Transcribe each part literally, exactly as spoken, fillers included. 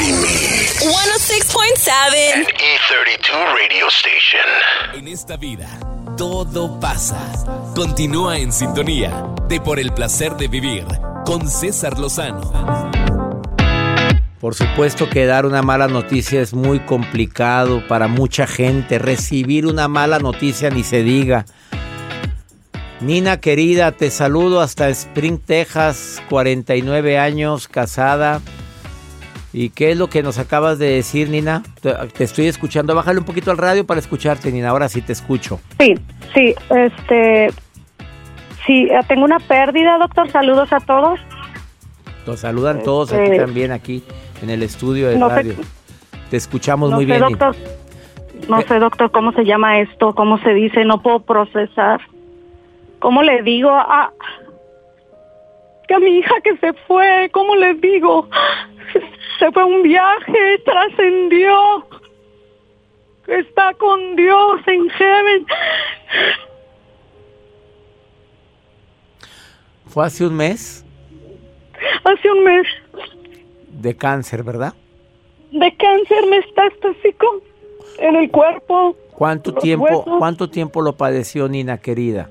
ciento seis punto siete. An E treinta y dos radio station. En esta vida, todo pasa. Continúa en sintonía de Por el Placer de Vivir con César Lozano. Por supuesto que dar una mala noticia es muy complicado para mucha gente. Recibir una mala noticia ni se diga. Nina querida, te saludo hasta Spring, Texas, cuarenta y nueve años, casada. ¿Y qué es lo que nos acabas de decir, Nina? Te, te estoy escuchando. Bájale un poquito al radio para escucharte, Nina. Ahora sí te escucho. Sí, sí, este... Sí, tengo una pérdida, doctor. Saludos a todos. Nos saludan todos este... aquí también, aquí en el estudio de no radio. Sé... Te escuchamos no muy sé, bien. Doctor. No sé, doctor, cómo se llama esto, cómo se dice, no puedo procesar. ¿Cómo le digo a... que a mi hija que se fue, cómo le digo? Se fue a un viaje, trascendió, está con Dios en heaven. ¿Fue hace un mes? Hace un mes. De cáncer, ¿verdad? De cáncer metastásico en el cuerpo. ¿Cuánto tiempo, huesos. ¿Cuánto tiempo lo padeció, Nina querida?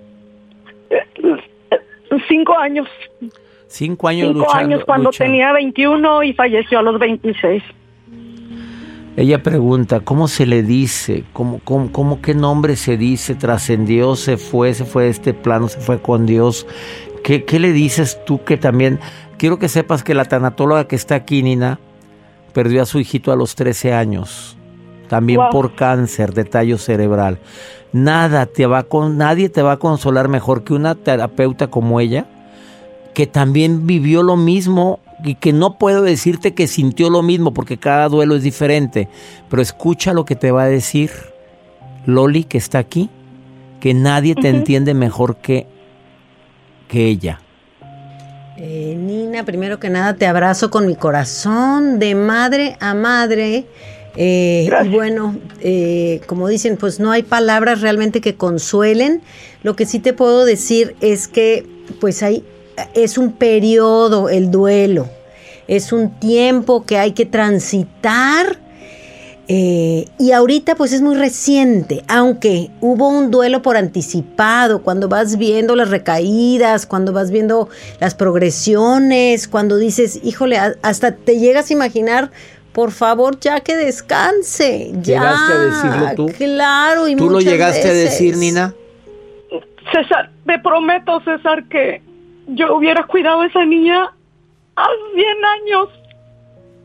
Cinco años. Cinco años Cinco luchando. años cuando luchando. tenía veintiuno y falleció a los veintiséis. Ella pregunta, ¿cómo se le dice? ¿Cómo, cómo, cómo qué nombre se dice? ¿Trascendió? ¿Se fue? ¿Se fue de este plano? ¿Se fue con Dios? ¿Qué, qué le dices tú que también... Quiero que sepas que la tanatóloga que está aquí, Nina, perdió a su hijito a los trece años. También wow. Por cáncer de tallo cerebral. Nada te va con, nadie te va a consolar mejor que una terapeuta como ella, que también vivió lo mismo y que no puedo decirte que sintió lo mismo porque cada duelo es diferente. Pero escucha lo que te va a decir Loli, que está aquí, que nadie te uh-huh. entiende mejor que, que ella. Eh, Nina, primero que nada te abrazo con mi corazón de madre a madre. Eh, y bueno, eh, como dicen, pues no hay palabras realmente que consuelen. Lo que sí te puedo decir es que pues hay, es un periodo el duelo, es un tiempo que hay que transitar. Eh, y ahorita pues es muy reciente, aunque hubo un duelo por anticipado, cuando vas viendo las recaídas, cuando vas viendo las progresiones, cuando dices, híjole, hasta te llegas a imaginar, por favor, ya que descanse. Ya. ¿Llegaste a decirlo tú? Claro, y ¿Tú lo llegaste veces. a decir, Nina? César, te prometo, César, que yo hubiera cuidado a esa niña hace cien años.